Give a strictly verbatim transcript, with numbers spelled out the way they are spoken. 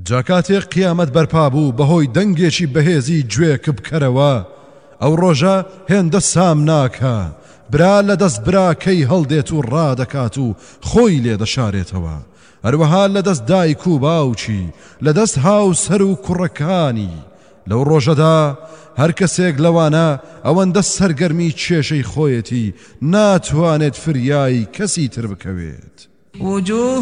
جاکاتێک قیامەت بەرپا بوو بەهۆی دەنگێکی بەهێزی گوێک بکەرەوە ئەو ڕۆژە هێندە سام ناکە برا لە دەست براکەی هەڵدێت و ڕادەکات و خۆی لێدەشارێتەوە هەروەها لە دەست دایک و باوکی لە دەست هاوسەر و کوڕەکانی لەو ڕۆژەدا هەر کەسێک لەوانە ئەوەندە سەرگەرمی کێشەی خۆیەتی ناتوانێت فریای کەسی تر بکەوێت. وجوه